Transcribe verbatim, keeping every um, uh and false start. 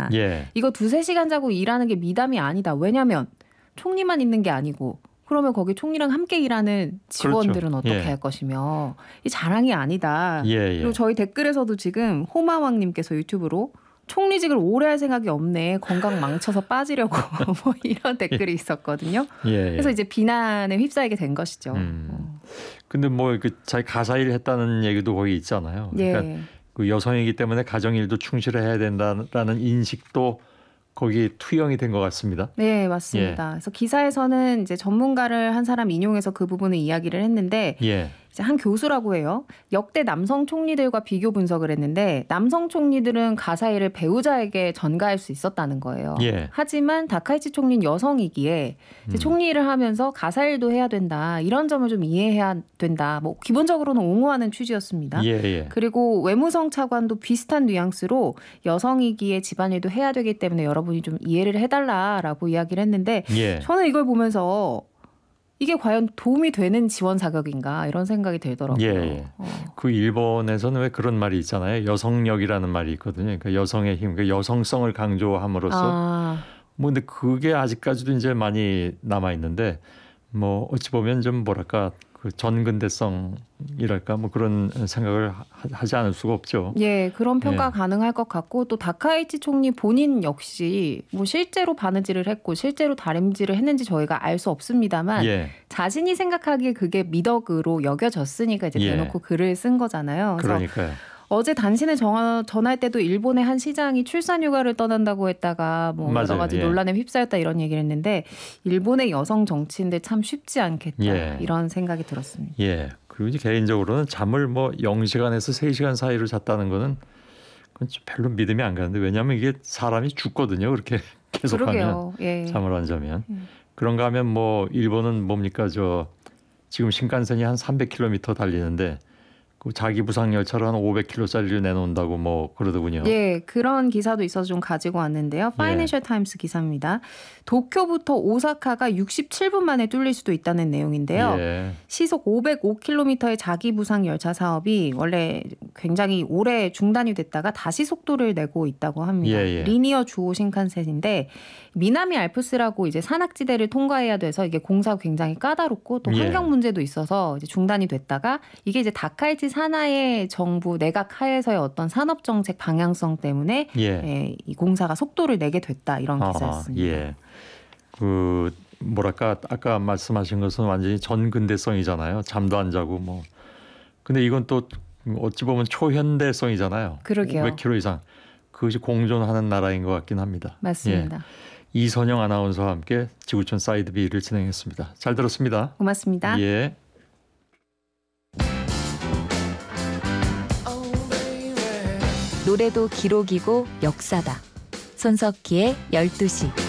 있습니다. 예. 이거 두세 시간 자고 일하는 게 미담이 아니다. 왜냐하면 총리만 있는 게 아니고 그러면 거기 총리랑 함께 일하는 직원들은 그렇죠. 어떻게 예. 할 것이며 이 자랑이 아니다. 예, 예. 그리고 저희 댓글에서도 지금 호마왕님께서 유튜브로 총리직을 오래 할 생각이 없네. 건강 망쳐서 빠지려고 뭐 이런 댓글이 있었거든요. 예, 예. 그래서 이제 비난에 휩싸이게 된 것이죠. 음. 어. 근데 뭐 그 자기 가사 일 했다는 얘기도 거기 있잖아요. 그러니까 예. 그 여성이기 때문에 가정 일도 충실해야 된다라는 인식도 거기 투영이 된 것 같습니다. 네, 맞습니다. 예. 그래서 기사에서는 이제 전문가를 한 사람 인용해서 그 부분을 이야기를 했는데 예. 이제 한 교수라고 해요. 역대 남성 총리들과 비교 분석을 했는데 남성 총리들은 가사 일을 배우자에게 전가할 수 있었다는 거예요. 예. 하지만 다카이치 총리는 여성이기에 이제 음. 총리 일을 하면서 가사 일도 해야 된다. 이런 점을 좀 이해해야 된다. 뭐 기본적으로는 옹호하는 취지였습니다. 예, 예. 그리고 외무성 차관도 비슷한 뉘앙스로 여성이기에 집안일도 해야 되기 때문에 여러분이 좀 이해를 해달라라고 이야기를 했는데 예. 저는 이걸 보면서 이게 과연 도움이 되는 지원 자격인가 이런 생각이 들더라고요. 예, 예. 어. 그 일본에서는 왜 그런 말이 있잖아요. 여성력이라는 말이 있거든요. 그러니까 여성의 힘, 그러니까 여성성을 강조함으로써 아, 뭐 근데 그게 아직까지도 이제 많이 남아 있는데 뭐 어찌 보면 좀 뭐랄까 그 전근대성이랄까 뭐 그런 생각을 하, 하지 않을 수가 없죠. 예, 그런 평가 예. 가능할 것 같고 또 다카이치 총리 본인 역시 뭐 실제로 바느질을 했고 실제로 다림질을 했는지 저희가 알 수 없습니다만 예. 자신이 생각하기에 그게 미덕으로 여겨졌으니까 이제 예. 대놓고 글을 쓴 거잖아요. 그래서 그러니까요. 어제 단신에 전, 전할 때도 일본의 한 시장이 출산휴가를 떠난다고 했다가 뭐 맞아요. 여러 가지 예. 논란에 휩싸였다 이런 얘기를 했는데 일본의 여성 정치인들 참 쉽지 않겠다 예. 이런 생각이 들었습니다. 예. 그리고 이제 개인적으로는 잠을 뭐 영 시간에서 세 시간 사이로 잤다는 거는 그건 좀 별로 믿음이 안 가는데 왜냐하면 이게 사람이 죽거든요. 그렇게 계속하면 그러게요. 예. 잠을 안 자면. 음. 그런가 하면 뭐 일본은 뭡니까 저 지금 신칸센이 한 삼백 킬로미터 달리는데 그 자기 부상 열차로 한 오백 킬로미터짜리를 내놓는다고 뭐 그러더군요. 예, 그런 기사도 있어서 좀 가지고 왔는데요. 파이낸셜 예. 타임스 기사입니다. 도쿄부터 오사카가 육십칠 분 만에 뚫릴 수도 있다는 내용인데요. 예. 시속 오백오 킬로미터의 자기 부상 열차 사업이 원래 굉장히 오래 중단이 됐다가 다시 속도를 내고 있다고 합니다. 예, 예. 리니어 주오 신칸센인데 미나미 알프스라고 이제 산악지대를 통과해야 돼서 이게 공사가 굉장히 까다롭고 또 예. 환경 문제도 있어서 이제 중단이 됐다가 이게 이제 다카이치 산하의 정부 내각 하에서의 어떤 산업 정책 방향성 때문에 예. 예, 이 공사가 속도를 내게 됐다 이런 아, 기사였습니다. 예. 그 뭐랄까 아까 말씀하신 것은 완전히 전근대성이잖아요. 잠도 안 자고 뭐. 근데 이건 또 어찌 보면 초현대성이잖아요. 그러게요. 오백 킬로미터 이상. 그것이 공존하는 나라인 것 같긴 합니다. 맞습니다. 예. 이선영 아나운서와 함께 지구촌 사이드 B를 진행했습니다. 잘 들었습니다. 고맙습니다. 예. 노래도 기록이고 역사다. 손석희의 열두 시.